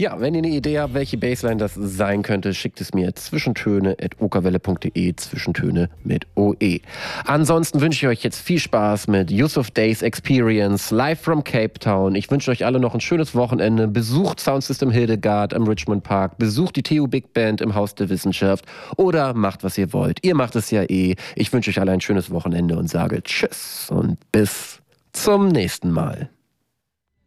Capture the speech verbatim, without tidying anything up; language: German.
Ja, wenn ihr eine Idee habt, welche Bassline das sein könnte, schickt es mir zwischentöne at okawelle punkt de, Zwischentöne mit O E. Ansonsten wünsche ich euch jetzt viel Spaß mit Yusuf Days Experience, live from Cape Town. Ich wünsche euch alle noch ein schönes Wochenende. Besucht Soundsystem Hildegard am Richmond Park, besucht die T U Big Band im Haus der Wissenschaft oder macht, was ihr wollt. Ihr macht es ja eh. Ich wünsche euch alle ein schönes Wochenende und sage Tschüss und bis zum nächsten Mal.